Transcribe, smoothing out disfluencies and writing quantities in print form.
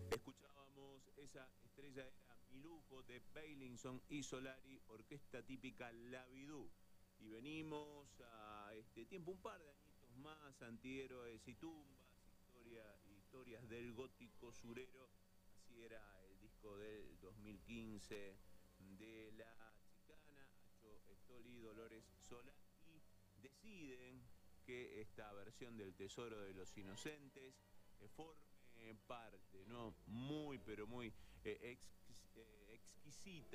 Escuchábamos esa estrella era Mi Lujo de Bailinson y Solari, orquesta típica La Bidú. Y venimos a este tiempo, un par de añitos más, antihéroes y tumbas, historias del gótico surero. Así era el disco del 2015 de La Chicana, Acho Estoli, Dolores Sola, y deciden que esta versión del Tesoro de los Inocentes forme parte, ¿no? Muy, pero muy exquisita